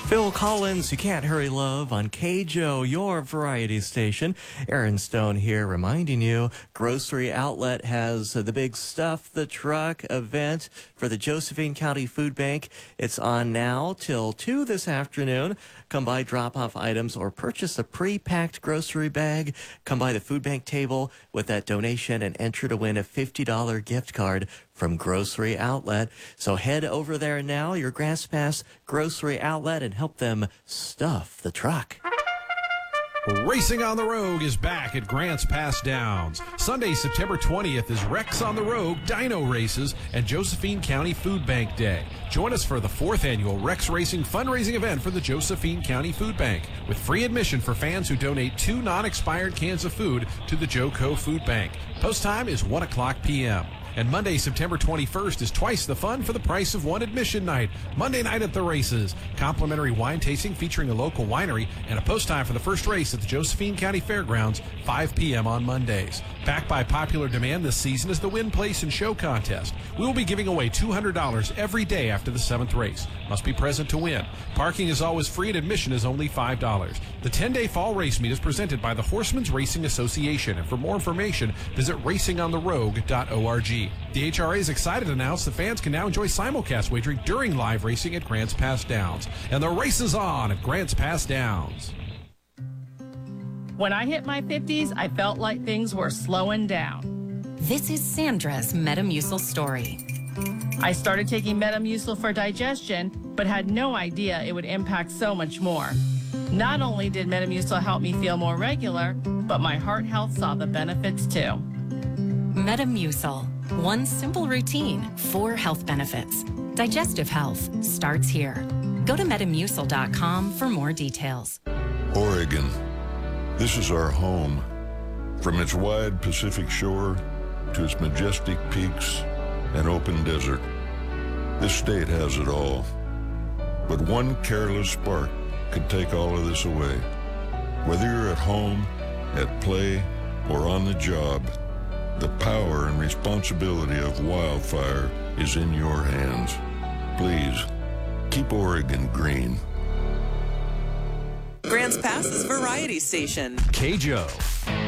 Phil Collins, You Can't Hurry Love on KJO, your variety station. Aaron Stone here reminding you, Grocery Outlet has the Big Stuff the Truck event for the Josephine County Food Bank. It's on now till 2 this afternoon. Come by, drop off items, or purchase a pre-packed grocery bag. Come by the food bank table with that donation and enter to win a $50 gift card from Grocery Outlet. So head over there now, your Grants Pass Grocery Outlet, and help them stuff the truck. Racing on the Rogue is back at Grants Pass Downs. Sunday, September 20th is Rex on the Rogue, Dino Races, and Josephine County Food Bank Day. Join us for the 4th annual Rex Racing fundraising event for the Josephine County Food Bank, with free admission for fans who donate 2 non-expired cans of food to the Joco Food Bank. Post time is 1 o'clock p.m. And Monday, September 21st is twice the fun for the price of one admission night. Monday night at the races. Complimentary wine tasting featuring a local winery and a post time for the first race at the Josephine County Fairgrounds, 5 p.m. on Mondays. Backed by popular demand this season is the Win, Place, and Show contest. We will be giving away $200 every day after the 7th race. Must be present to win. Parking is always free and admission is only $5. The 10-day fall race meet is presented by the Horsemen's Racing Association. And for more information, visit racingontherogue.org. The HRA is excited to announce that fans can now enjoy simulcast wagering during live racing at Grants Pass Downs. And the race is on at Grants Pass Downs. When I hit my 50s, I felt like things were slowing down. This is Sandra's Metamucil story. I started taking Metamucil for digestion, but had no idea it would impact so much more. Not only did Metamucil help me feel more regular, but my heart health saw the benefits too. Metamucil. One simple routine, 4 health benefits. Digestive health starts here. Go to Metamucil.com for more details. Oregon. This is our home. From its wide Pacific shore to its majestic peaks and open desert, this state has it all. But one careless spark could take all of this away. Whether you're at home, at play, or on the job, the power and responsibility of wildfire is in your hands. Please, keep Oregon green. Grants Pass's variety station. KJO.